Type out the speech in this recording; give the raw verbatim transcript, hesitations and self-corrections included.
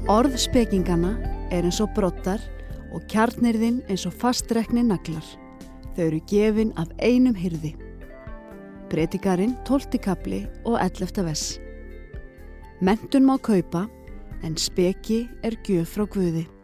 Orð spekingana er eins og broddar og kjarnirðin eins og fastrekni naglar. Þau eru gefin af einum hirði. Predikarinn tólfti kafli og ellefta vers. Menntun má kaupa, en speki er gjöf frá Guði.